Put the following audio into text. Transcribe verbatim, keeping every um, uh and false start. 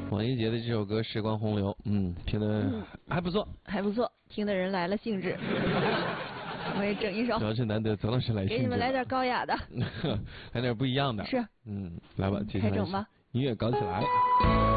王一杰的这首歌《时光洪流》，嗯，听的还不错， 还不错，听的人来了兴致。我也整一首， 主要是难得曾老师来兴致， 给你们来点高雅的， 来点不一样的。 是， 嗯，来吧，接下来开整吧， 音乐搞起来。